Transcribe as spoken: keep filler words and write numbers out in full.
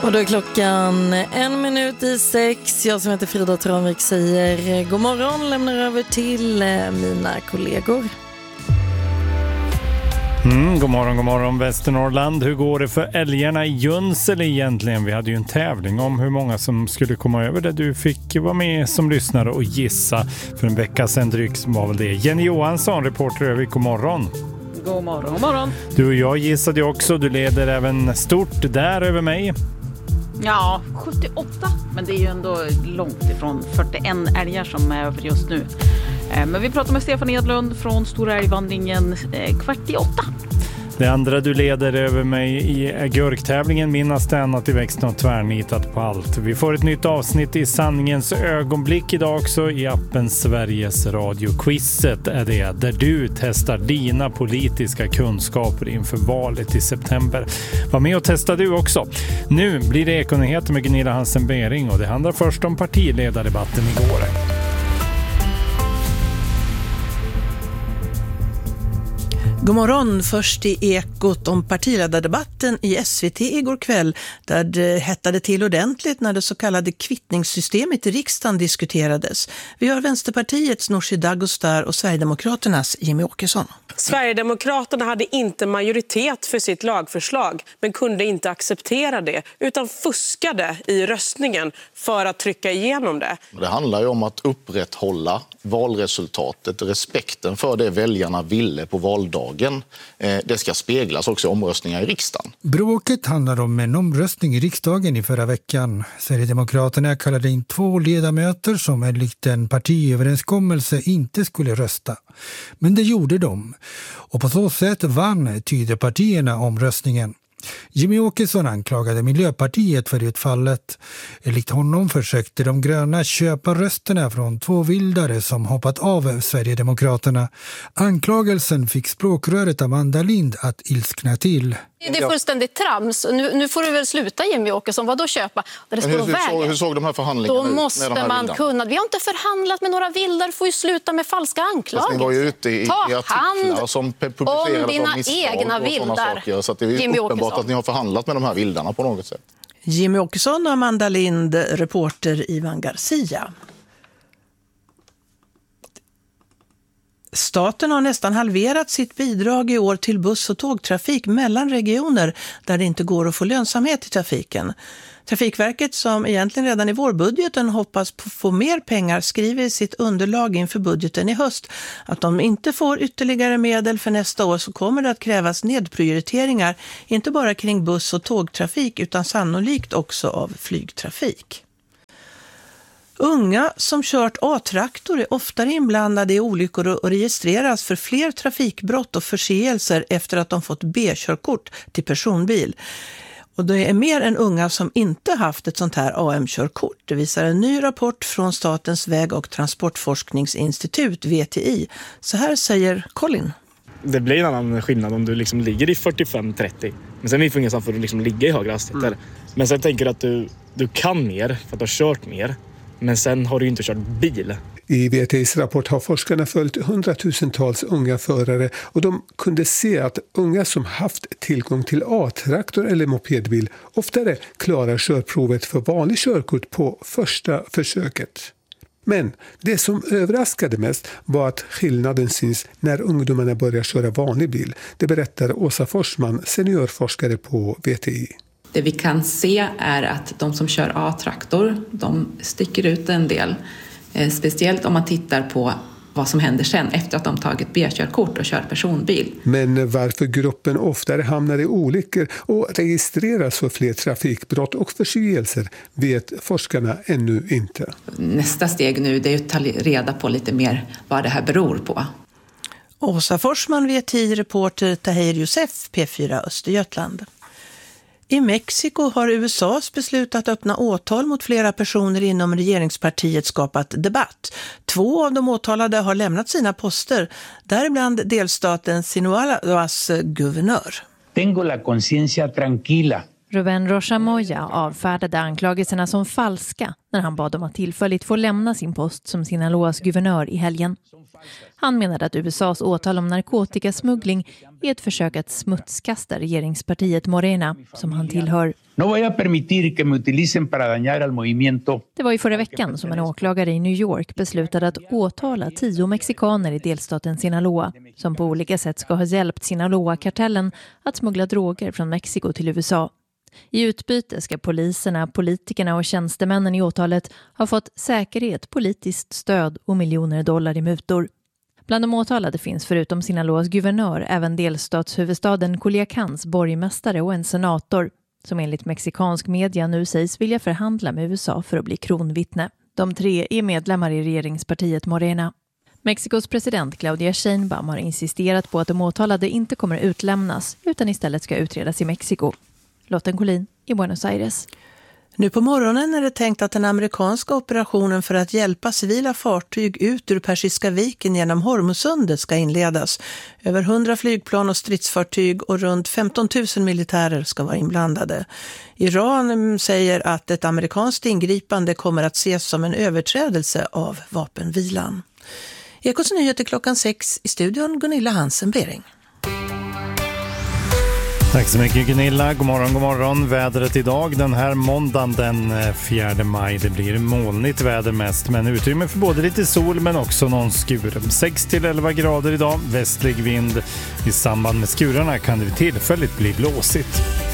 Och då är klockan en minut i sex. Jag som heter Frida Tranvik säger god morgon, lämnar över till mina kollegor. Mm, god morgon, god morgon Västernorrland. Hur går det för älgarna i Junsele egentligen? Vi hade ju en tävling om hur många som skulle komma över det. Du fick vara med som lyssnare och gissa. För en vecka sedan drygt var väl det. Jenny Johansson, reporter över, god morgon. God morgon, god morgon. Du och jag gissade ju också. Du leder även stort där över mig. Ja, sjuttioåtta. Men det är ju ändå långt ifrån fyrtioen älgar som är över just nu. Men vi pratar med Stefan Edlund från Stora älgvandringen kvart i åtta. Det andra du leder över mig i Görktävlingen, minnas den att det växte något tvärnitat på allt. Vi får ett nytt avsnitt i sanningens ögonblick idag också i appen Sveriges Radio-quizet är det, där du testar dina politiska kunskaper inför valet i september. Var med och testa du också. Nu blir det Ekonyheter med Gunilla Hansen-Bering och det handlar först om partiledardebatten igår. God morgon, först i Ekot om partiledardebatten i S V T igår kväll där det hettade till ordentligt när det så kallade kvittningssystemet i riksdagen diskuterades. Vi har Vänsterpartiets Nooshi Dadgostar och Sverigedemokraternas Jimmie Åkesson. Sverigedemokraterna hade inte majoritet för sitt lagförslag men kunde inte acceptera det utan fuskade i röstningen för att trycka igenom det. Det handlar ju om att upprätthålla valresultatet, respekten för det väljarna ville på valdagen. Det ska speglas också i omröstningar i riksdagen. Bråket handlar om en omröstning i riksdagen i förra veckan. Sverigedemokraterna kallade in två ledamöter som enligt en partiöverenskommelse inte skulle rösta. Men det gjorde de. Och på så sätt vann Tidöpartierna omröstningen. Jimmie Åkesson anklagade Miljöpartiet för utfallet. Enligt honom försökte de gröna köpa rösterna från två vildare som hoppat av Sverigedemokraterna. Anklagelsen fick språkröret Amanda Lind att ilskna till. Det är fullständigt trams. Nu, nu får du väl sluta, Jimmie Åkesson. Vad då köpa? Det står hur, hur, vägen. såg, hur såg de här förhandlingarna då ut? Då måste man vildan? kunna. Vi har inte förhandlat med några vildar. Får ju sluta med falska anklagelser. Ni var ju ute i, Ta i artiklar som publicerades om dina av misstag egna och sådana vildar. saker. Så att det är ju uppenbart att ni har förhandlat med de här vildarna på något sätt. Jimmie Åkesson och Amanda Lind, reporter Ivan Garcia. Staten har nästan halverat sitt bidrag i år till buss- och tågtrafik mellan regioner där det inte går att få lönsamhet i trafiken. Trafikverket, som egentligen redan i vårbudgeten hoppas på få mer pengar, skriver i sitt underlag inför budgeten i höst att om de inte får ytterligare medel för nästa år så kommer det att krävas nedprioriteringar, inte bara kring buss- och tågtrafik utan sannolikt också av flygtrafik. Unga som kört A-traktor är oftare inblandade i olyckor och registreras för fler trafikbrott och förseelser efter att de fått B-körkort till personbil. Och det är mer än unga som inte haft ett sånt här A M-körkort. Det visar en ny rapport från Statens väg- och transportforskningsinstitut, V T I. Så här säger Colin. Det blir en annan skillnad om du liksom ligger i fyrtiofem trettio. Men sen är det inget för att liksom ligga i högre hastigheter. Mm. Men sen tänker du att du, du kan mer för att du har kört mer. Men sen har du ju inte kört bil. I V T I:s rapport har forskarna följt hundratusentals unga förare och de kunde se att unga som haft tillgång till A-traktor eller mopedbil oftare klarar körprovet för vanlig körkort på första försöket. Men det som överraskade mest var att skillnaden syns när ungdomarna börjar köra vanlig bil. Det berättar Åsa Forsman, seniorforskare på V T I. Det vi kan se är att de som kör A-traktor, de sticker ut en del. Eh, speciellt om man tittar på vad som händer sen efter att de tagit B-körkort och kört personbil. Men varför gruppen oftare hamnar i olyckor och registreras för fler trafikbrott och förseelser vet forskarna ännu inte. Nästa steg nu det är att ta reda på lite mer vad det här beror på. Åsa Forsman, V T I-reporter Tahir Youssef, P fyra Östergötland. I Mexiko har U S A:s beslut att öppna åtal mot flera personer inom regeringspartiet skapat debatt. Två av de åtalade har lämnat sina poster, däribland delstaten Sinaloas guvernör. Tengo la conciencia tranquila. Rubén Rocha Moya avfärdade anklagelserna som falska när han bad om att tillfälligt få lämna sin post som Sinaloas guvernör i helgen. Han menade att U S A:s åtal om narkotikasmuggling är ett försök att smutskasta regeringspartiet Morena, som han tillhör. No voy a permitir que me utilicen para dañar al movimiento. Det var i förra veckan som en åklagare i New York beslutade att åtala tio mexikaner i delstaten Sinaloa, som på olika sätt ska ha hjälpt Sinaloa-kartellen att smuggla droger från Mexiko till U S A. I utbyte ska poliserna, politikerna och tjänstemännen i åtalet ha fått säkerhet, politiskt stöd och miljoner dollar i mutor. Bland de åtalade finns förutom Sinaloas guvernör även delstatshuvudstaden Culiacans borgmästare och en senator, som enligt mexikansk media nu sägs vilja förhandla med U S A för att bli kronvittne. De tre är medlemmar i regeringspartiet Morena. Mexikos president Claudia Sheinbaum har insisterat på att de åtalade inte kommer utlämnas utan istället ska utredas i Mexiko. Lotten Collin i Buenos Aires. Nu på morgonen är det tänkt att den amerikanska operationen för att hjälpa civila fartyg ut ur Persiska viken genom Hormuzsundet ska inledas. Över hundra flygplan och stridsfartyg och runt femton tusen militärer ska vara inblandade. Iran säger att ett amerikanskt ingripande kommer att ses som en överträdelse av vapenvilan. Ekos nyheter klockan sex i studion Gunilla Hansen-Bering. Tack så mycket Gunilla. God morgon, god morgon. Vädret idag den här måndagen den fjärde maj. Det blir molnigt väder mest men utrymme för både lite sol men också någon skur. sex till elva grader idag, västlig vind. I samband med skurarna kan det tillfälligt bli blåsigt.